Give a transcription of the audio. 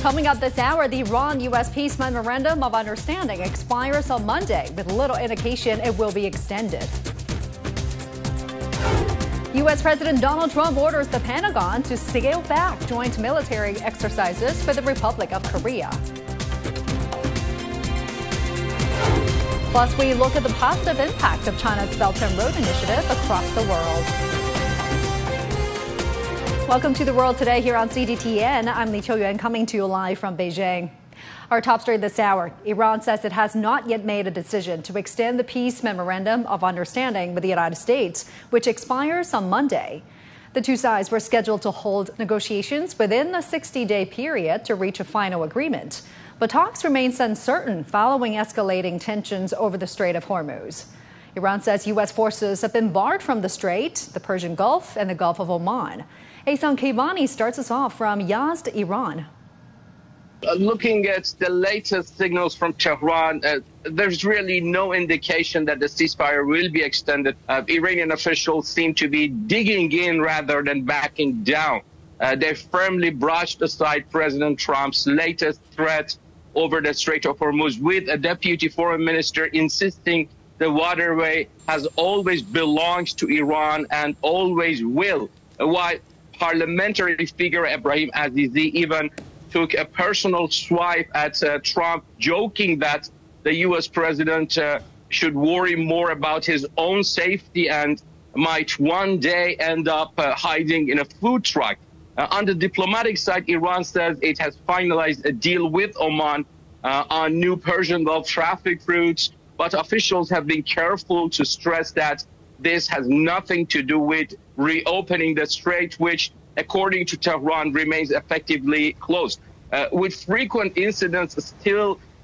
Coming up this hour, the Iran-U.S. Peace Memorandum of Understanding expires on Monday, with little indication it will be extended. U.S. President Donald Trump orders the Pentagon to scale back joint military exercises for the Republic of Korea. Plus, we look at the positive impact of China's Belt and Road Initiative across the world. Welcome to The World Today here on CGTN. I'm Lee Chiu-yuan, coming to you live from Beijing. Our top story this hour: Iran says it has not yet made a decision to extend the Peace Memorandum of Understanding with the United States, which expires on Monday. The two sides were scheduled to hold negotiations within a 60-day period to reach a final agreement. But talks remain uncertain following escalating tensions over the Strait of Hormuz. Iran says U.S. forces have been barred from the Strait, the Persian Gulf, and the Gulf of Oman. Ehsan Kevani starts us off from Yazd, Iran. Looking at the latest signals from Tehran, there's really no indication that the ceasefire will be extended. Iranian officials seem to be digging in rather than backing down. They firmly brushed aside President Trump's latest threat over the Strait of Hormuz, with a deputy foreign minister insisting the waterway has always belonged to Iran and always will. While parliamentary figure Ebrahim Azizi even took a personal swipe at Trump, joking that the U.S. president should worry more about his own safety and might one day end up hiding in a food truck. On the diplomatic side, Iran says it has finalized a deal with Oman on new Persian Gulf traffic routes, but officials have been careful to stress that this has nothing to do with reopening the strait, which, according to Tehran, remains effectively closed. With frequent incidents still